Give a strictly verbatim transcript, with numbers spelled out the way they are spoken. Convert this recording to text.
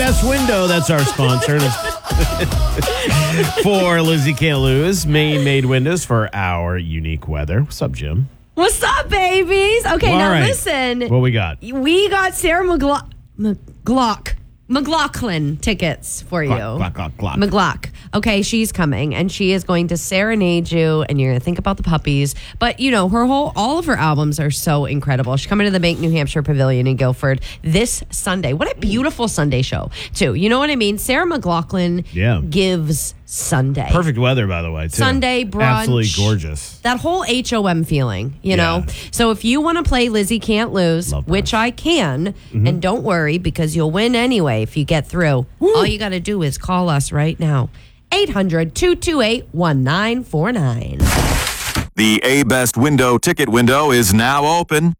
Best Window, that's our sponsor. For Lizzie Can't Lose, Maine-made windows for our unique weather. What's up, Jim? What's up, babies? Okay, Well, now all right. listen. What we got? We got Sarah McGlock, McGlock, McLaughlin tickets for you. Glock, glock, glock, glock. McGlock. Okay, she's coming, and she is going to serenade you, and you're going to think about the puppies. But, you know, her whole, all of her albums are so incredible. She's coming to the Bank New Hampshire Pavilion in Guilford this Sunday. What a beautiful Sunday show, too. You know what I mean? Sarah McLaughlin Yeah. gives Sunday. Perfect weather, by the way, too. Sunday brunch. Absolutely gorgeous. That whole H O M feeling, you Yeah. know? So if you want to play Lizzie Can't Lose, Love which brunch. I can, Mm-hmm. and don't worry because you'll win anyway if you get through, all you got to do is call us right now. eight hundred, two two eight, one nine four nine. The A-Best Window ticket window is now open.